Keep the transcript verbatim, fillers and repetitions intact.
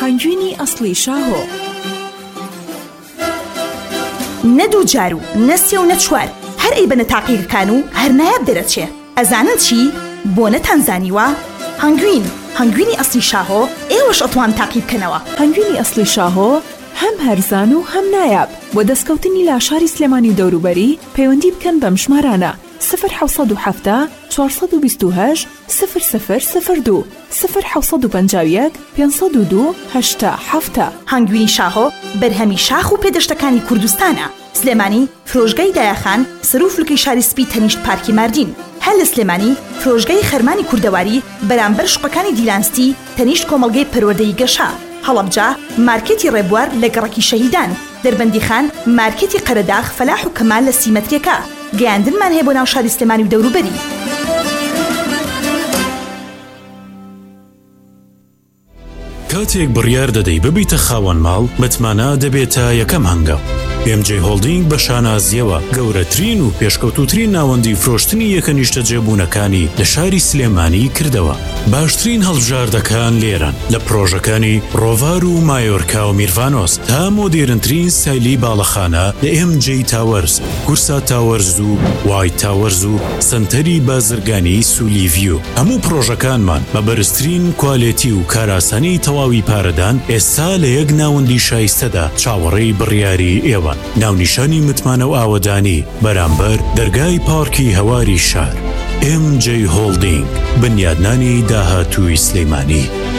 هەنگوینی ئەسڵی شاهۆ. نەدوو جار و نەسێ و نەچوار هەر ئەی بەنە تاقیەکان و هەر نایاب دەرەچێ. ئەزانن چی؟ بۆ نەتانزانیوە هەنگوین هەنگوینی ئەسڵی شاهۆ ئێوەش ئەتوان تاقی بکەنەوە. هەنگوینی ئەسڵی شاهۆ هەم هەرزان و هەم نایاب. بۆ دەستکەوتنی لاشاری سلێمانی و دەوروبەری پەیوەندی بکەن بەم ژمارانە صفر حوصد و حەفتا چوارسەد و بیست و هەشت صفر صفر صفر دو صفر حوصد و پەنجا و یەک پێنجسەد و دوو هەشتا حەفتا. هەنگوینی شاهۆ بەرهەمی شاخ و پێدەشتەکانی کوردستانە. سلێمانی فرۆژگای دایەخان سەر و فلکەی شاری سپی تەنیشت پارکی ماردین. هەر لە سلێمانی فرۆژگای خەرمانی کوردەواری بەرامبەر شوقەکانی دیلانستی تەنیشت کۆمەڵگەی پەروەردەی گەشا. هەڵەبجا مارکێتی ڕێبوار لە گەڕەکی شەهیدان. دەربەندیخان مارکێتی قەرەداغ فەلاح و کەمال لە سیمەتریەکە. گەیاندنمان هەیە بۆ ناو شاری سلێمانی و دەوروبەری. کاتێک بڕیار دەدەی ببیتە خاوەن ماڵ متمانە دەبێتە یەکەم هەنگاو. ئێم جێ هۆڵدینگ بە شانازیەوە گەورەترین و پێشکەوتوترین ناوەندی فرۆشتنی یەکەنیشتە جێبوونەکانی لە شاری سلێمانی کردەوە. باشترین هەڵبژاردەکان لێران لە پرۆژەکانی ڕۆڤار و مایۆرکا و میرڤانۆس تا مۆدێرنترین سایلی باڵەخانە لە ئێم جێ تاوەرز، کورسا تاوەرز و وایت تاوەرز و سنتەری بازرگانی سولیڤیو. هەموو پرۆژەکانمان بە بەرزترین کوالێتی و کاراسانی تەواوی پارەدان ئێستا لە یەک ناوەندی شایستەدا چاوەڕێی بڕیاری ئێوە. ناونیشانی متمانە و ئاوەدانی بەرامبەر دەرگای پارکی هەواری شار. ئێم جێ هۆڵدینگ بنیادنانی داهاتووی سلێمانی.